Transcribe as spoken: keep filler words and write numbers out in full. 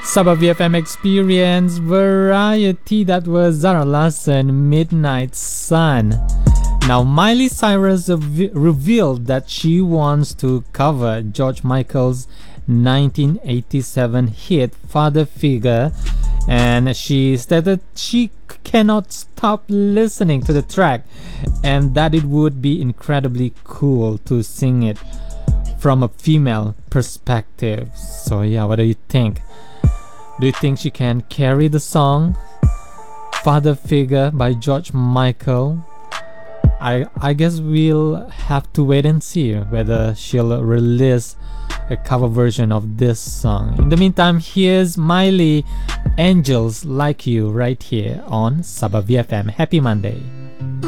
Sabah V F M Experience Variety. That was Zara Larsson, Midnight Sun. Now, Miley Cyrus rev- revealed that she wants to cover George Michael's nineteen eighty-seven hit Father Figure, and she stated she cannot stop listening to the track and that it would be incredibly cool to sing it from a female perspective. So yeah, what do you think? Do you think she can carry the song Father Figure by George Michael? I I guess we'll have to wait and see whether she'll release a cover version of this song. In the meantime, here's Miley, Angels Like You, right here on Sabah V F M. Happy Monday.